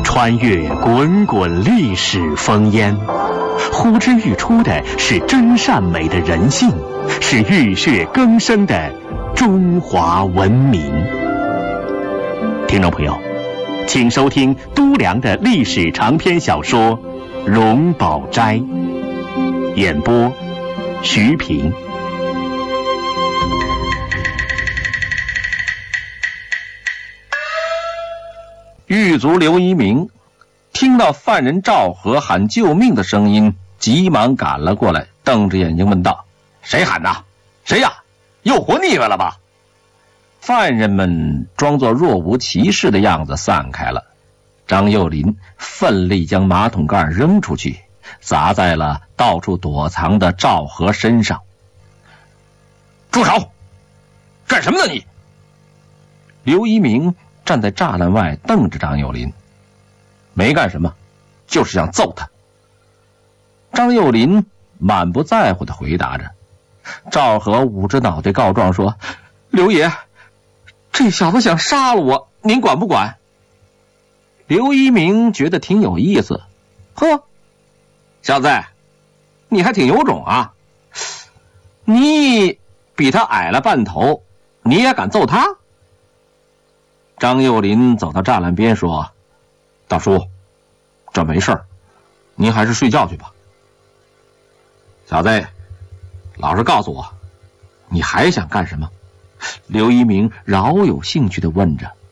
穿越滚滚历史烽烟，呼之欲出的是真善美的人性，是浴血更生的中华文明。听众朋友，请收听都良的历史长篇小说《荣宝斋》，演播徐平。 狱卒刘一鸣听到犯人赵和喊救命的声音，急忙赶了过来，瞪着眼睛问道：谁喊的？谁呀？又活腻歪了吧？犯人们装作若无其事的样子散开了。张幼林奋力将马桶盖扔出去，砸在了到处躲藏的赵和身上。住手！干什么呢你？刘一鸣站在栅栏外瞪着张幼林，没干什么，就是想揍他。张幼林满不在乎地回答着。赵和捂着脑袋告状说：刘爷，这小子想杀了我，您管不管？刘一鸣觉得挺有意思，呵，小子，你还挺有种啊！你比他矮了半头，你也敢揍他？张幼林走到栅栏边说：大叔，这没事儿，您还是睡觉去吧。小子，老实告诉我，你还想干什么？刘一鸣饶有兴趣地问着。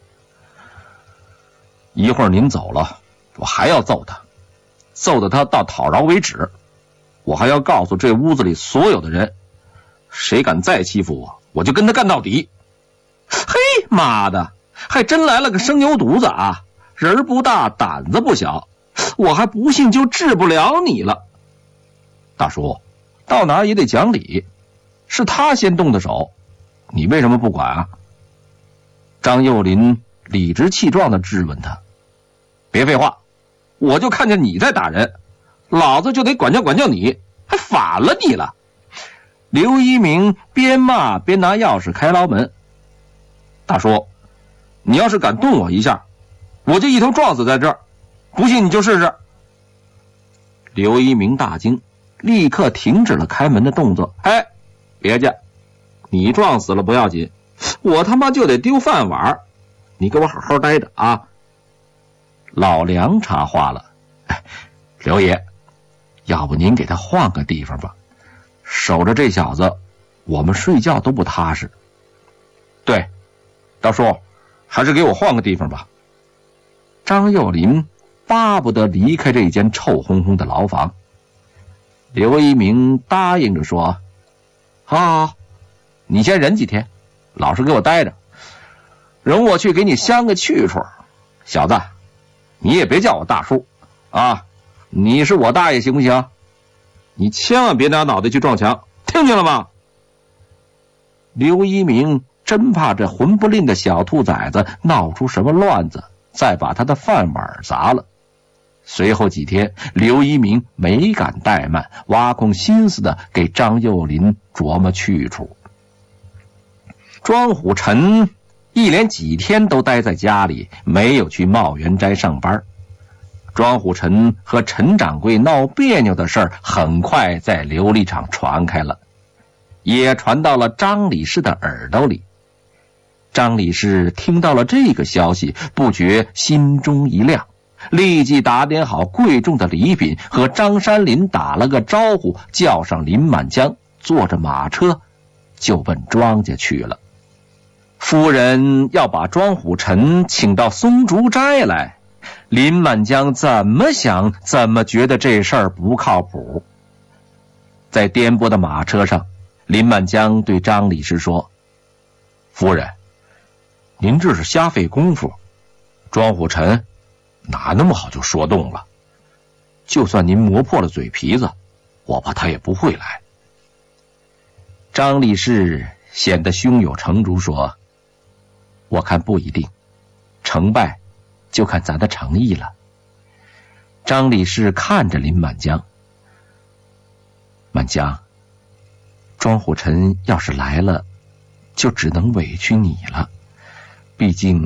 一会儿您走了，我还要揍他，揍得他到讨饶为止。我还要告诉这屋子里所有的人，谁敢再欺负我，我就跟他干到底。嘿，妈的，还真来了个生牛犊子啊！人不大，胆子不小，我还不信就治不了你了。大叔，到哪也得讲理，是他先动的手，你为什么不管啊？张幼林理直气壮地质问他。别废话，我就看见你在打人，老子就得管教管教你，还反了你了。刘一鸣边骂边拿钥匙开牢门。大叔，你要是敢动我一下，我就一头撞死在这儿，不信你就试试。刘一鸣大惊，立刻停止了开门的动作。哎，别介，你撞死了不要紧，我他妈就得丢饭碗，你给我好好待着啊！老梁插话了：刘爷，要不您给他换个地方吧，守着这小子我们睡觉都不踏实。对，大叔，还是给我换个地方吧。张幼林巴不得离开这间臭烘烘的牢房。刘一鸣答应着说：好，你先忍几天，老实给我待着，容我去给你相个去处。小子，你也别叫我大叔啊，你是我大爷行不行？你千万别拿脑袋去撞墙，听见了吗？刘一鸣真怕这混不吝的小兔崽子闹出什么乱子，再把他的饭碗砸了。随后几天，刘一鸣没敢怠慢，挖空心思的给张幼林琢磨去处。庄虎臣一连几天都待在家里，没有去茂源斋上班。庄虎臣和陈掌柜闹别扭的事儿很快在琉璃厂传开了，也传到了张理事的耳朵里。张理事听到了这个消息，不觉心中一亮，立即打点好贵重的礼品，和张山林打了个招呼，叫上林满江，坐着马车就奔庄家去了。夫人要把庄虎臣请到松竹斋来，林满江怎么想怎么觉得这事儿不靠谱。在颠簸的马车上，林满江对张理事说：夫人，您这是瞎费功夫，庄虎臣哪那么好就说动了？就算您磨破了嘴皮子，我怕他也不会来。张理事显得胸有成竹说：我看不一定，成败就看咱的诚意了。张理事看着林满江：满江，庄虎臣要是来了，就只能委屈你了，毕竟